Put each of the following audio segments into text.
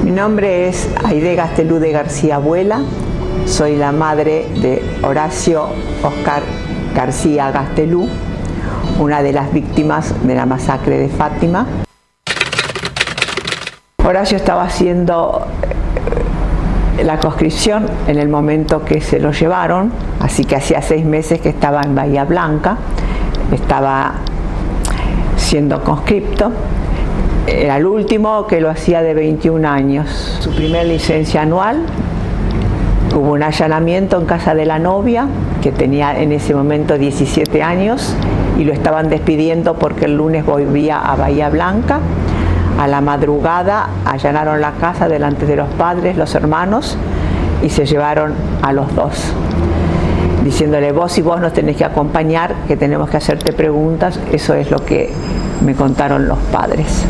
Mi nombre es Aide Gastelú de García Abuela, soy la madre de Horacio Oscar García Gastelú, una de las víctimas de la masacre de Fátima. Horacio estaba haciendo la conscripción en el momento que se lo llevaron, así que hacía 6 meses que estaba en Bahía Blanca, estaba siendo conscripto. Era el último que lo hacía de 21 años. Su primer licencia anual, hubo un allanamiento en casa de la novia, que tenía en ese momento 17 años, y lo estaban despidiendo porque el lunes volvía a Bahía Blanca. A la madrugada allanaron la casa delante de los padres, los hermanos, y se llevaron a los dos, diciéndole: vos y vos nos tenés que acompañar, que tenemos que hacerte preguntas. Eso es lo que me contaron los padres.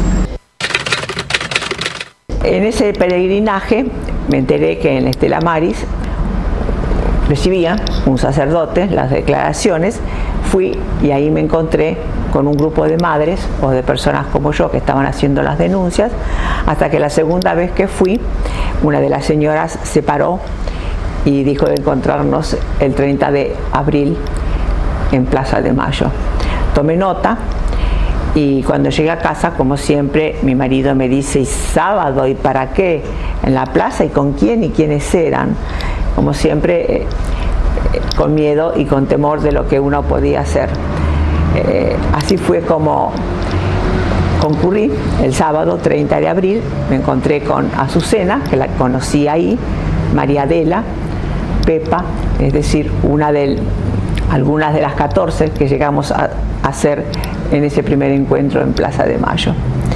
En ese peregrinaje me enteré que en Estela Maris recibía un sacerdote las declaraciones. Fui y ahí me encontré con un grupo de madres o de personas como yo que estaban haciendo las denuncias, hasta que la segunda vez que fui, una de las señoras se paró y dijo de encontrarnos el 30 de abril en Plaza de Mayo. Tomé nota. Y cuando llegué a casa, como siempre, mi marido me dice: ¿y sábado? ¿Y para qué? ¿En la plaza? ¿Y con quién? ¿Y quiénes eran? Como siempre, con miedo y con temor de lo que uno podía hacer. Así fue como concurrí el sábado 30 de abril. Me encontré con Azucena, que la conocí ahí, María Adela, Pepa, es decir, algunas de las 14 que llegamos a hacer en ese primer encuentro en Plaza de Mayo.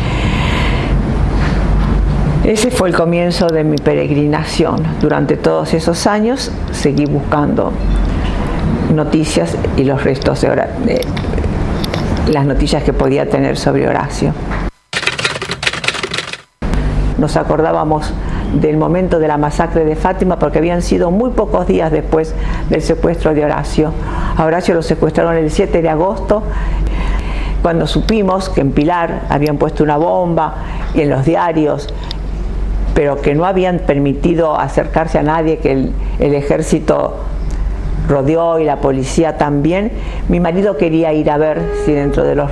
Ese fue el comienzo de mi peregrinación. Durante todos esos años seguí buscando noticias y los restos de las noticias que podía tener sobre Horacio. Nos acordábamos del momento de la masacre de Fátima porque habían sido muy pocos días después del secuestro de Horacio. A Horacio lo secuestraron el 7 de agosto. Cuando supimos que en Pilar habían puesto una bomba y en los diarios, pero que no habían permitido acercarse a nadie, que el ejército rodeó y la policía también, mi marido quería ir a ver si dentro de los